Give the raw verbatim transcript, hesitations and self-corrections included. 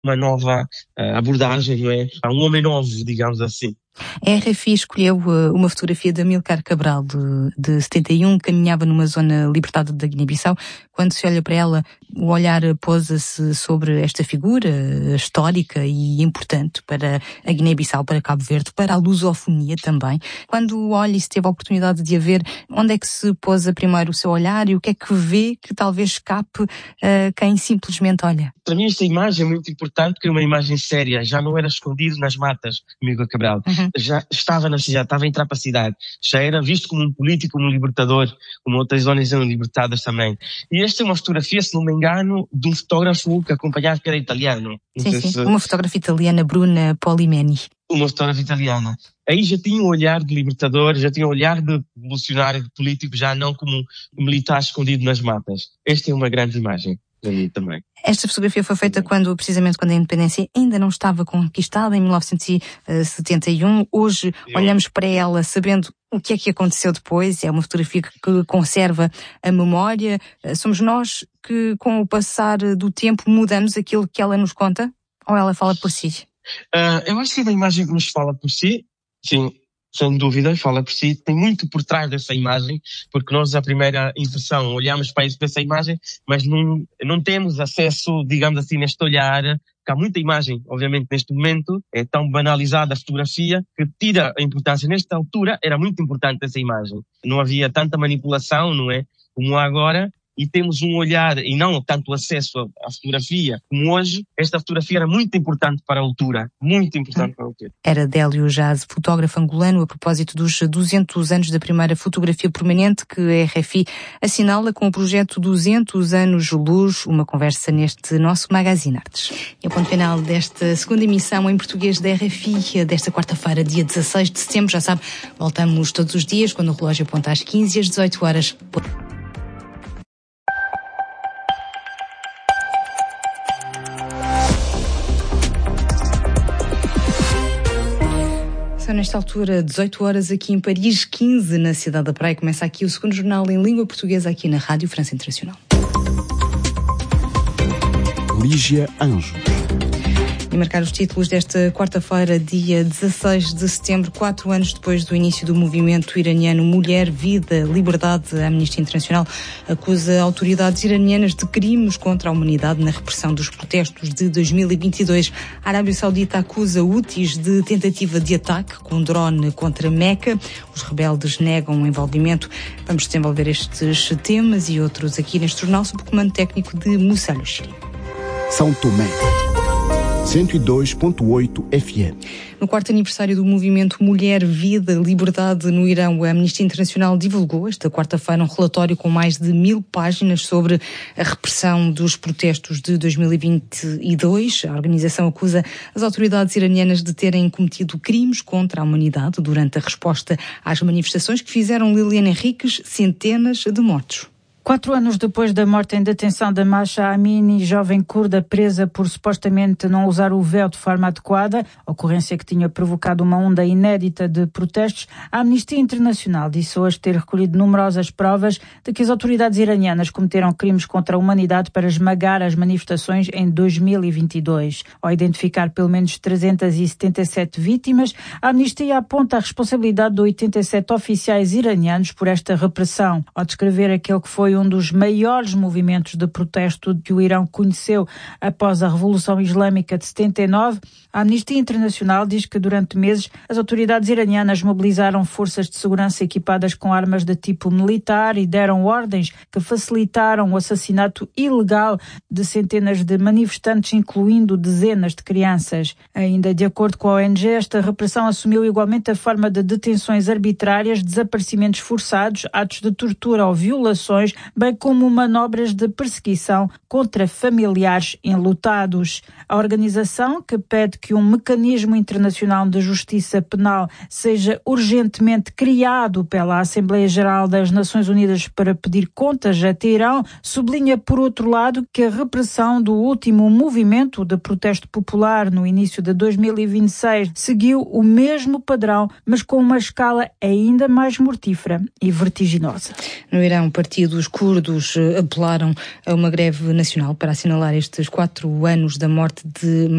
uma nova uh, abordagem, não é? Há um homem novo, digamos assim. A R F I escolheu uh, uma fotografia de Amílcar Cabral, de, de setenta e um, caminhava numa zona libertada da Guiné-Bissau. Quando se olha para ela, o olhar pousa-se sobre esta figura histórica e importante para a Guiné-Bissau, para Cabo Verde, para a lusofonia também. Quando olha e se teve a oportunidade de a ver, onde é que se pousa primeiro o seu olhar e o que é que vê que talvez escape a quem simplesmente olha? Para mim esta imagem é muito importante porque é uma imagem séria, já não era escondido nas matas, Amílcar Cabral. Uhum. Já estava na cidade, estava a entrar para a cidade, já era visto como um político, como um libertador, como outras zonas eram libertadas também. E esta é uma fotografia, se não me engano, de um fotógrafo que acompanhava, que era italiano. Não sim, sim, se... uma fotógrafa italiana, Bruna Polimeni. Uma fotógrafa italiana. Aí já tinha um olhar de libertador, já tinha um olhar de revolucionário, de político, já não como um militar escondido nas matas. Esta é uma grande imagem para mim também. Esta fotografia foi feita quando, precisamente quando a independência ainda não estava conquistada, em mil novecentos e setenta e um. Hoje olhamos para ela sabendo o que é que aconteceu depois. É uma fotografia que conserva a memória. Somos nós que, com o passar do tempo, mudamos aquilo que ela nos conta? Ou ela fala por si? Uh, eu acho que é uma imagem que nos fala por si, sim. Sem dúvida, fala por si, tem muito por trás dessa imagem, porque nós, à primeira impressão, olhamos para essa imagem, mas não, não temos acesso, digamos assim, neste olhar, porque há muita imagem, obviamente, neste momento, é tão banalizada a fotografia, que tira a importância. Nesta altura, era muito importante essa imagem. Não havia tanta manipulação, não é? Como há agora. E temos um olhar, e não tanto acesso à fotografia como hoje, esta fotografia era muito importante para a altura, muito importante para a altura. Era Délio Jazz, fotógrafo angolano, a propósito dos duzentos anos da primeira fotografia permanente que a R F I assinala com o projeto duzentos anos Luz, uma conversa neste nosso Magazine Artes. E o ponto final desta segunda emissão em português da R F I, desta quarta-feira, dia dezasseis de setembro, já sabe, voltamos todos os dias, quando o relógio aponta às quinze e às dezoito horas. Nesta altura, dezoito horas aqui em Paris, quinze na cidade da Praia. Começa aqui o segundo jornal em língua portuguesa aqui na Rádio França Internacional. Lígia Anjos. E marcar os títulos desta quarta-feira, dia dezasseis de setembro, quatro anos depois do início do movimento iraniano Mulher, Vida, Liberdade. A Amnistia Internacional acusa autoridades iranianas de crimes contra a humanidade na repressão dos protestos de dois mil e vinte e dois. A Arábia Saudita acusa Houthis de tentativa de ataque com drone contra Meca. Os rebeldes negam o envolvimento. Vamos desenvolver estes temas e outros aqui neste jornal sob o comando técnico de Moussa Luxi. São Tomé. cento e dois ponto oito F M. No quarto aniversário do movimento Mulher, Vida, Liberdade no Irão, a Amnistia Internacional divulgou esta quarta-feira um relatório com mais de mil páginas sobre a repressão dos protestos de dois mil e vinte e dois. A organização acusa as autoridades iranianas de terem cometido crimes contra a humanidade durante a resposta às manifestações que fizeram, Liliana Henriques, centenas de mortos. Quatro anos depois da morte em detenção da Masha Amini, jovem curda presa por supostamente não usar o véu de forma adequada, ocorrência que tinha provocado uma onda inédita de protestos, a Amnistia Internacional disse hoje ter recolhido numerosas provas de que as autoridades iranianas cometeram crimes contra a humanidade para esmagar as manifestações em dois mil e vinte e dois. Ao identificar pelo menos trezentas e setenta e sete vítimas, a Amnistia aponta a responsabilidade de oitenta e sete oficiais iranianos por esta repressão. Ao descrever aquele que foi um dos maiores movimentos de protesto que o Irão conheceu após a Revolução Islâmica de setenta e nove, a Amnistia Internacional diz que durante meses as autoridades iranianas mobilizaram forças de segurança equipadas com armas de tipo militar e deram ordens que facilitaram o assassinato ilegal de centenas de manifestantes, incluindo dezenas de crianças. Ainda de acordo com a O N G, esta repressão assumiu igualmente a forma de detenções arbitrárias, desaparecimentos forçados, atos de tortura ou violações, bem como manobras de perseguição contra familiares enlutados. A organização, que pede que um mecanismo internacional de justiça penal seja urgentemente criado pela Assembleia Geral das Nações Unidas para pedir contas a Teherão, sublinha, por outro lado, que a repressão do último movimento de protesto popular no início de dois mil e vinte e seis seguiu o mesmo padrão, mas com uma escala ainda mais mortífera e vertiginosa. No Irão, partidos curdos apelaram a uma greve nacional para assinalar estes quatro anos da morte de